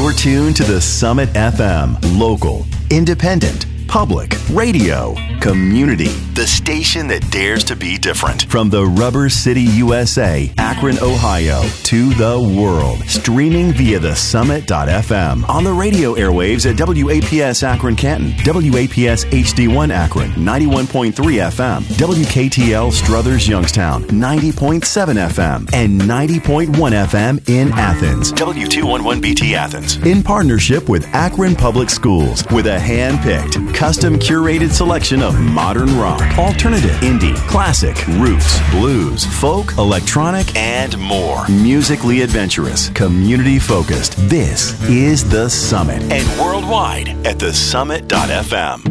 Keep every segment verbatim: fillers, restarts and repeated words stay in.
You're tuned to the Summit F M, local, independent, public, radio, community, the station that dares to be different. From the Rubber City, U S A, Akron, Ohio, to the world, streaming via the summit dot f m, on the radio airwaves at W A P S Akron Canton, W A P S H D one Akron, ninety-one point three F M, W K T L Struthers Youngstown, ninety point seven F M, and ninety point one F M in Athens, W two eleven B T Athens, in partnership with Akron Public Schools, with a hand-picked, custom curated selection of modern rock, alternative, indie, classic, roots, blues, folk, electronic, and more. Musically adventurous, community focused. This is The Summit, and worldwide at the summit dot f m.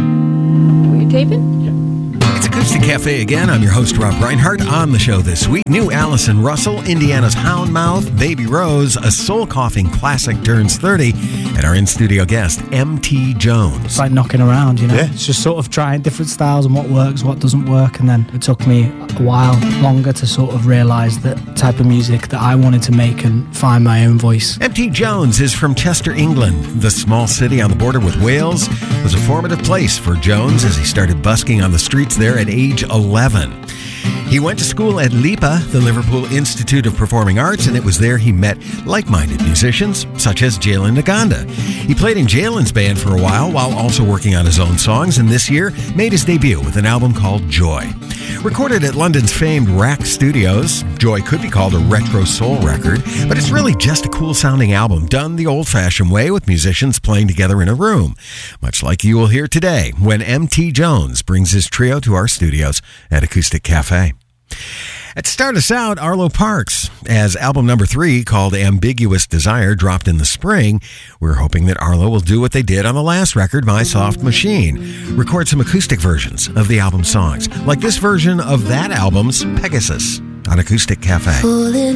Were you taping? It's Acoustic Cafe again. I'm your host, Rob Reinhardt. On the show this week, new Allison Russell, Indiana's Houndmouth, Baby Rose, a soul-coughing classic turns thirty, and our in-studio guest, M T Jones. It's like knocking around, you know? Yeah. It's just sort of trying different styles and what works, what doesn't work, and then it took me a while longer to sort of realise the type of music that I wanted to make and find my own voice. M T Jones is from Chester, England. The small city on the border with Wales was a formative place for Jones as he started busking on the streets there at age eleven. He went to school at LIPA, the Liverpool Institute of Performing Arts, and it was there he met like-minded musicians such as Jalen Naganda. He played in Jalen's band for a while while also working on his own songs, and this year made his debut with an album called Joy. Recorded at London's famed Rack Studios, Joy could be called a retro soul record, but it's really just a cool-sounding album done the old-fashioned way with musicians playing together in a room, much like you will hear today when M T Jones brings his trio to our studios at Acoustic Cafe. To start us out, Arlo Parks, as album number three, called Ambiguous Desire, dropped in the spring. We're hoping that Arlo will do what they did on the last record, My Soft Machine, record some acoustic versions of the album's songs, like this version of that album's Pegasus on Acoustic Cafe.